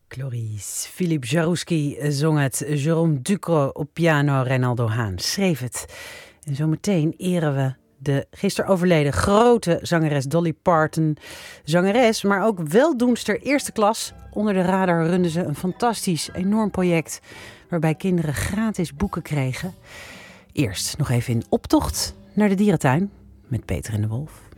Cloris. Philippe Jarouski zong het. Jérôme Ducrot op piano. Reynaldo Haan schreef het. En zometeen eren we de gisteren overleden grote zangeres Dolly Parton. Zangeres, maar ook weldoenster eerste klas. Onder de radar runden ze een fantastisch, enorm project waarbij kinderen gratis boeken kregen. Eerst nog even in optocht naar de dierentuin met Peter en de Wolf.